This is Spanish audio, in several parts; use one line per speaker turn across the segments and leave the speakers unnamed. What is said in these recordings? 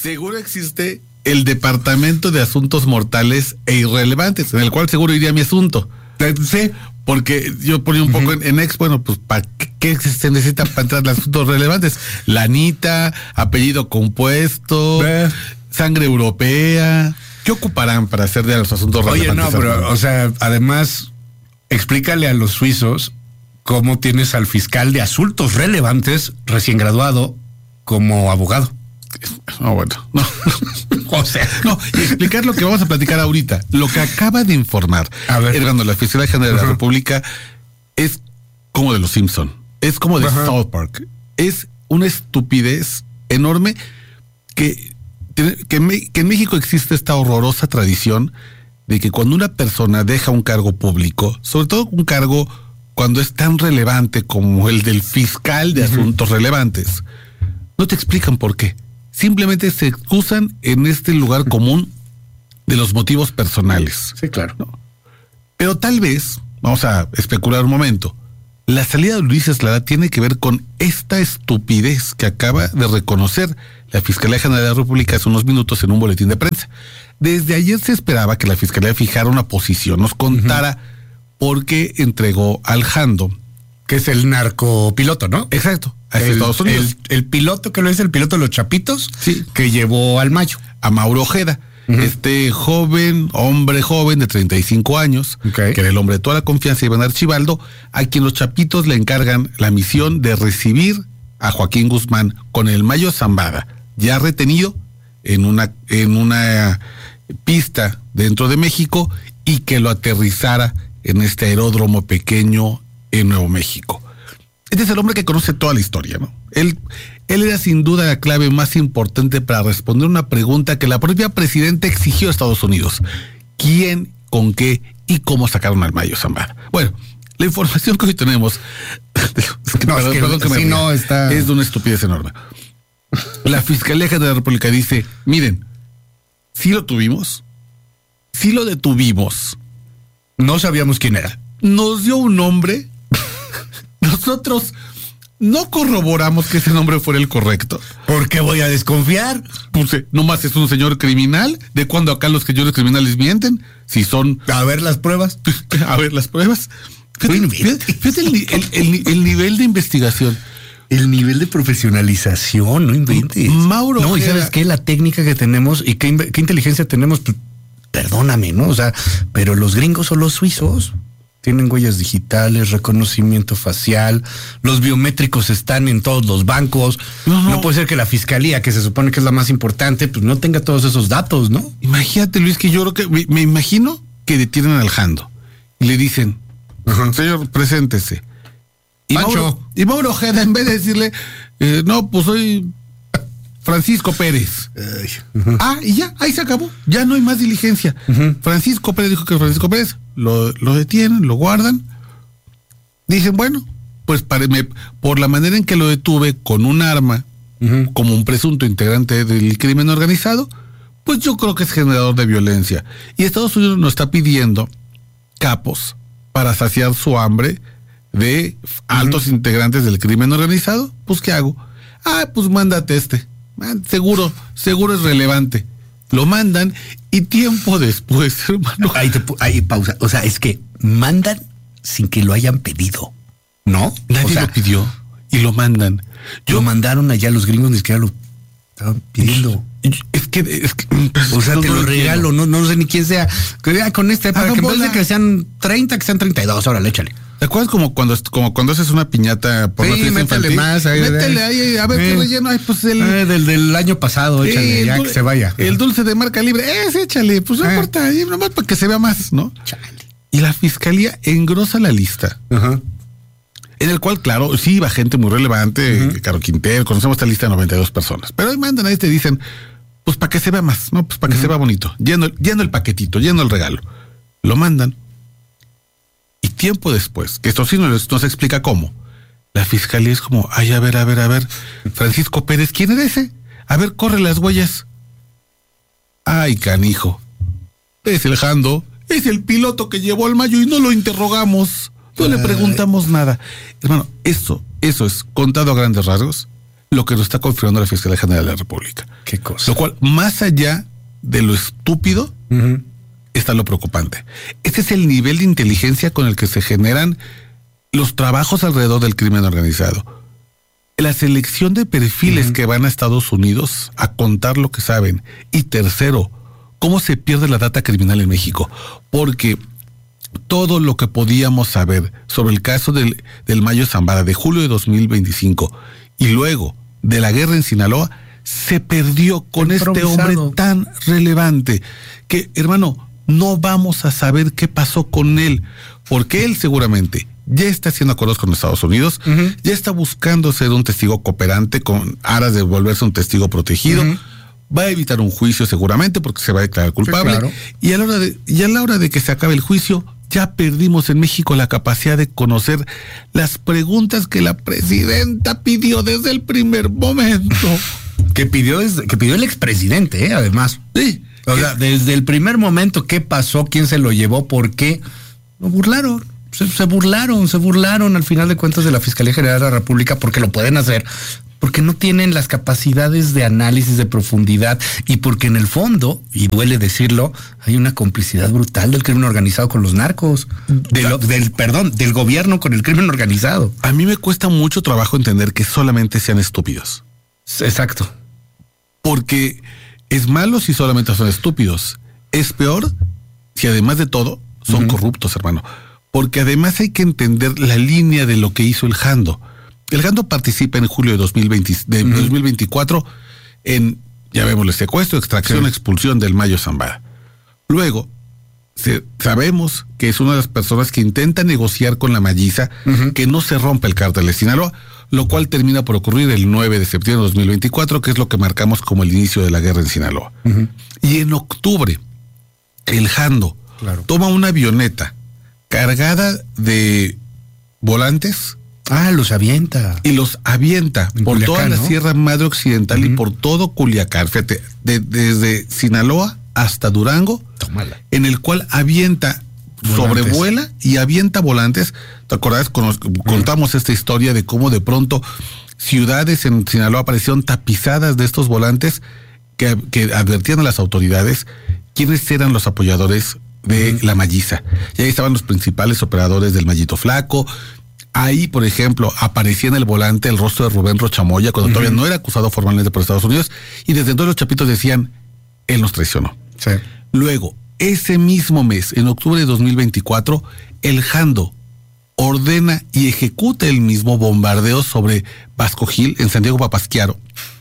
seguro existe el Departamento de Asuntos Mortales e Irrelevantes, en el cual seguro iría mi asunto. Sí, porque yo ponía un poco en ex, bueno, pues ¿para qué se necesita para entrar en asuntos relevantes? Lanita, apellido compuesto, sangre europea. ¿Qué ocuparán para hacer de los asuntos relevantes?
Oye, no, pero, o sea, además, explícale a los suizos cómo tienes al fiscal de asuntos relevantes recién graduado como abogado.
No, bueno, no. O sea, no, y explicar lo que vamos a platicar ahorita. Lo que acaba de informar Edgardo, la Fiscalía General de la República, es como de los Simpson, es como de South Park, es una estupidez enorme que en México existe esta horrorosa tradición de que cuando una persona deja un cargo público, sobre todo un cargo cuando es tan relevante como el del fiscal de asuntos relevantes, no te explican por qué. Simplemente se excusan en este lugar común de los motivos personales.
Sí, claro.
¿No? Pero tal vez, vamos a especular un momento, la salida de Luis Eslada tiene que ver con esta estupidez que acaba de reconocer la Fiscalía General de la República hace unos minutos en un boletín de prensa. Desde ayer se esperaba que la Fiscalía fijara una posición, nos contara por qué entregó al Jando,
que es el narcopiloto, ¿no?
Exacto. Estados Unidos.
El piloto que lo es el piloto de los Chapitos,
sí,
que llevó al Mayo.
A Mauro Ojeda, este hombre joven de 35 años, que era el hombre de toda la confianza de Iván Archibaldo, a quien los Chapitos le encargan la misión de recibir a Joaquín Guzmán con el Mayo Zambada, ya retenido en una pista dentro de México, y que lo aterrizara en este aeródromo pequeño en Nuevo México. Este es el hombre que conoce toda la historia, ¿no? Él era sin duda la clave más importante para responder una pregunta que la propia presidenta exigió a Estados Unidos. ¿Quién, con qué y cómo sacaron al Mayo Zambada? Bueno, la información que hoy tenemos es de una estupidez enorme. La Fiscalía General de la República dice, miren, sí lo tuvimos, sí lo detuvimos,
no sabíamos quién era,
nos dio un nombre. Nosotros no corroboramos que ese nombre fuera el correcto.
¿Por qué voy a desconfiar?
Pues nomás es un señor criminal. ¿De cuándo acá los señores criminales mienten? Si son...
A ver las pruebas.
A ver las pruebas. Fíjate el nivel de investigación.
El nivel de profesionalización, no inventes.
Mauro.
No, y ¿sabes qué? La técnica que tenemos y qué inteligencia tenemos, pues, perdóname, ¿no? O sea, pero los gringos o los suizos tienen huellas digitales, reconocimiento facial, los biométricos están en todos los bancos. No puede ser que la fiscalía, que se supone que es la más importante, pues no tenga todos esos datos, ¿no?
Imagínate, Luis, que yo creo que me imagino que detienen al Jando y le dicen, señor, preséntese. Y Mauro Ojeda, en vez de decirle, no, pues soy Francisco Pérez. Y ya, ahí se acabó. Ya no hay más diligencia. Francisco Pérez dijo que Francisco Pérez. Lo detienen, lo guardan. Dicen, bueno, pues por la manera en que lo detuve con un arma, como un presunto integrante del crimen organizado, pues yo creo que es generador de violencia. Y Estados Unidos nos está pidiendo capos para saciar su hambre de altos integrantes del crimen organizado. Pues, ¿qué hago? Pues mándate seguro es relevante. Lo mandan y tiempo después, hermano.
Ahí pausa. O sea, es que mandan sin que lo hayan pedido, ¿no?
Nadie lo pidió y lo mandan.
Lo mandaron allá, los gringos ni siquiera lo estaban pidiendo.
Es que
o sea, te lo regalo, no sé ni quién sea. Con para que en vez de que sean 30, que sean 32, órale, échale.
¿Te acuerdas como cuando haces una piñata por
métele infantil? Más ahí.
Métele ahí, a ver qué relleno hay, pues
del año pasado, échale, ya que se vaya.
El dulce de marca libre, échale, pues no importa, nomás para que se vea más, ¿no?
Chale.
Y la fiscalía engrosa la lista. En el cual, claro, sí iba gente muy relevante, Caro Quintero, conocemos esta lista de 92 personas, pero ahí mandan ahí te dicen, pues para que se vea más, ¿no? Pues para que se vea bonito, lleno el paquetito, lleno el regalo. Lo mandan. Y tiempo después, que esto sí no se explica cómo, la fiscalía es como, a ver, Francisco Pérez, ¿quién era ese? A ver, corre las huellas. Ay, canijo. Es el Jando, es el piloto que llevó al Mayo y no lo interrogamos, no le preguntamos nada. Hermano, eso es, contado a grandes rasgos, lo que nos está confirmando la Fiscalía General de la República.
Qué cosa.
Lo cual, más allá de lo estúpido, está lo preocupante. Este es el nivel de inteligencia con el que se generan los trabajos alrededor del crimen organizado. La selección de perfiles que van a Estados Unidos a contar lo que saben. Y tercero, cómo se pierde la data criminal en México. Porque todo lo que podíamos saber sobre el caso del Mayo Zambada de julio de 2025 y luego de la guerra en Sinaloa se perdió con este hombre tan relevante que, hermano, no vamos a saber qué pasó con él, porque él seguramente ya está haciendo acuerdos con Estados Unidos, ya está buscando ser un testigo cooperante con aras de volverse un testigo protegido, va a evitar un juicio seguramente porque se va a declarar culpable, y a la hora de que se acabe el juicio, ya perdimos en México la capacidad de conocer las preguntas que la presidenta pidió desde el primer momento.
Que pidió el expresidente, además.
Sí.
O sea, desde el primer momento, ¿qué pasó? ¿Quién se lo llevó? ¿Por qué? Lo burlaron. Se burlaron al final de cuentas de la Fiscalía General de la República porque lo pueden hacer, porque no tienen las capacidades de análisis de profundidad y porque en el fondo, y duele decirlo, hay una complicidad brutal del crimen organizado con los narcos, del gobierno con el crimen organizado.
A mí me cuesta mucho trabajo entender que solamente sean estúpidos.
Exacto.
Porque es malo si solamente son estúpidos. Es peor si además de todo son corruptos, hermano. Porque además hay que entender la línea de lo que hizo el Jando. El Jando participa en julio de 2024 en, llamémosle, secuestro, extracción, expulsión del Mayo Zambada. Luego, sabemos que es una de las personas que intenta negociar con la Malliza que no se rompe el cártel de Sinaloa, lo cual termina por ocurrir el 9 de septiembre de 2024, que es lo que marcamos como el inicio de la guerra en Sinaloa. Y en octubre, el Jando toma una avioneta cargada de volantes.
Los avienta.
Y los avienta en por Culiacán, toda la Sierra Madre Occidental y por todo Culiacán. Fíjate, desde Sinaloa hasta Durango.
Tómala.
En el cual avienta, sobrevuela y avienta volantes. ¿Te acordás? Contamos esta historia de cómo de pronto ciudades en Sinaloa aparecieron tapizadas de estos volantes que advertían a las autoridades quiénes eran los apoyadores de la Malliza. Y ahí estaban los principales operadores del Mallito Flaco. Ahí, por ejemplo, aparecía en el volante el rostro de Rubén Rochamoya cuando todavía no era acusado formalmente por Estados Unidos, y desde entonces los chapitos decían, él nos traicionó.
Sí.
Luego, ese mismo mes, en octubre de 2024, el Jando ordena y ejecuta el mismo bombardeo sobre Vasco Gil en San Diego Papasquiaro,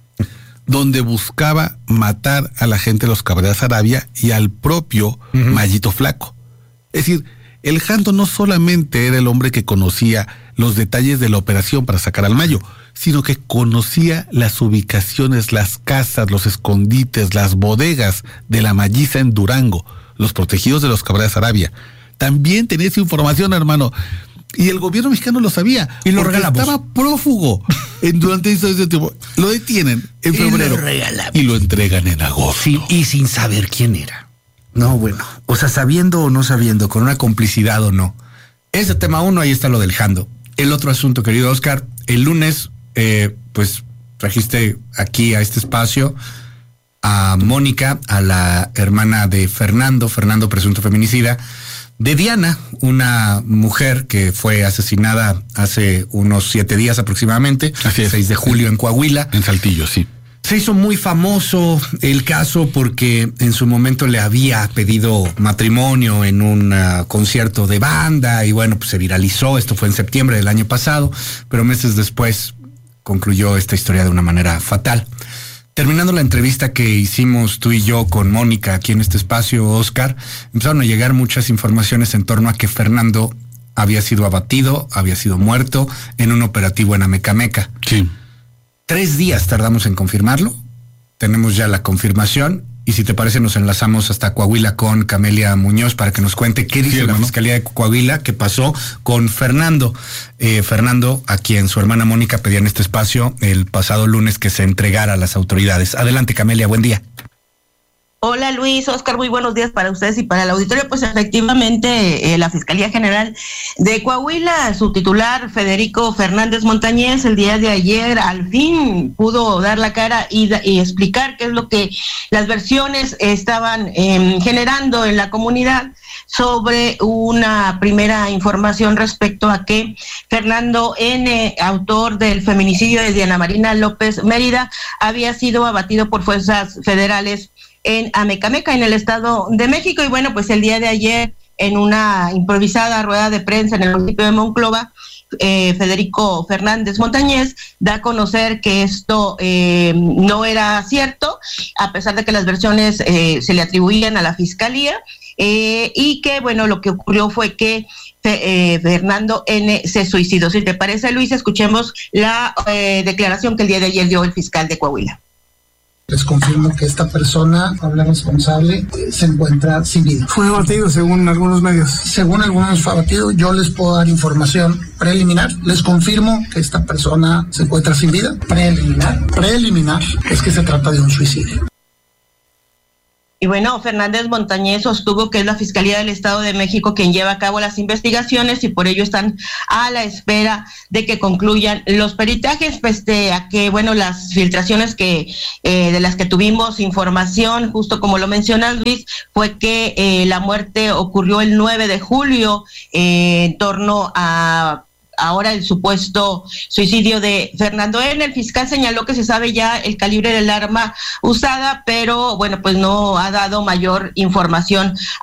donde buscaba matar a la gente de los Cabrera Arabia y al propio Mallito Flaco. Es decir, el Jando no solamente era el hombre que conocía los detalles de la operación para sacar al Mayo, sino que conocía las ubicaciones, las casas, los escondites, las bodegas de la Malliza en Durango, los protegidos de los Cabrera Arabia. También tenía esa información, hermano. Y el gobierno mexicano lo sabía.
Y lo regalamos.
Estaba prófugo durante ese tiempo. Lo detienen en febrero. Y lo entregan en agosto.
Sí, y sin saber quién era. No, bueno. O sea, sabiendo o no sabiendo, con una complicidad o no. Ese tema uno, ahí está lo del Jando. El otro asunto, querido Oscar, el lunes, pues trajiste aquí a este espacio a Mónica, a la hermana de Fernando presunto feminicida, de Diana, una mujer que fue asesinada hace unos 7 días aproximadamente, 6 de julio en Coahuila.
En Saltillo, sí.
Se hizo muy famoso el caso porque en su momento le había pedido matrimonio en un concierto de banda y bueno, pues se viralizó. Esto fue en septiembre del año pasado, pero meses después concluyó esta historia de una manera fatal. Terminando la entrevista que hicimos tú y yo con Mónica aquí en este espacio, Oscar, empezaron a llegar muchas informaciones en torno a que Fernando había sido abatido, había sido muerto en un operativo en Amecameca.
Sí.
3 días tardamos en confirmarlo. Tenemos ya la confirmación. Y si te parece, nos enlazamos hasta Coahuila con Camelia Muñoz para que nos cuente qué dice la Fiscalía de Coahuila, qué pasó con Fernando. Fernando, a quien su hermana Mónica pedía en este espacio el pasado lunes que se entregara a las autoridades. Adelante, Camelia, buen día.
Hola Luis, Oscar, muy buenos días para ustedes y para el auditorio. Pues efectivamente, la Fiscalía General de Coahuila, su titular Federico Fernández Montañez, el día de ayer al fin pudo dar la cara y explicar qué es lo que las versiones estaban generando en la comunidad sobre una primera información respecto a que Fernando N., autor del feminicidio de Diana Marina López Mérida, había sido abatido por fuerzas federales en Amecameca, en el Estado de México. Y bueno, pues el día de ayer, en una improvisada rueda de prensa en el municipio de Monclova, Federico Fernández Montañez da a conocer que esto no era cierto, a pesar de que las versiones se le atribuían a la Fiscalía, y que, bueno, lo que ocurrió fue que Fernando N. se suicidó. Si te parece, Luis, escuchemos la declaración que el día de ayer dio el fiscal de Coahuila.
Les confirmo que esta persona, Pablo responsable, se encuentra sin vida.
¿Fue abatido según algunos medios?
Según algunos fue abatido. Yo les puedo dar información preliminar. Les confirmo que esta persona se encuentra sin vida. Preliminar es que se trata de un suicidio.
Y bueno, Fernández Montañez sostuvo que es la Fiscalía del Estado de México quien lleva a cabo las investigaciones y por ello están a la espera de que concluyan los peritajes, pese a que, bueno, las filtraciones que de las que tuvimos información, justo como lo mencionas, Luis, fue que la muerte ocurrió el 9 de julio en torno a ahora el supuesto suicidio de Fernando N. El fiscal señaló que se sabe ya el calibre del arma usada, pero bueno, pues no ha dado mayor información